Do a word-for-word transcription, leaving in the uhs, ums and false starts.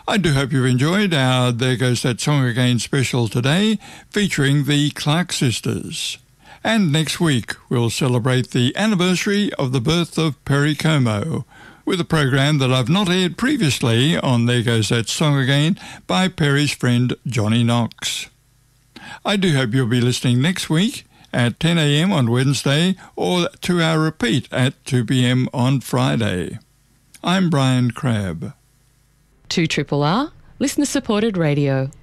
I do hope you've enjoyed our There Goes That Song Again special today, featuring the Clark sisters. And next week we'll celebrate the anniversary of the birth of Perry Como, with a program that I've not aired previously on There Goes That Song Again by Perry's friend Johnny Knox. I do hope you'll be listening next week at ten a m on Wednesday or to our repeat at two p m on Friday. I'm Brian Crabb. two R R R, listener-supported radio.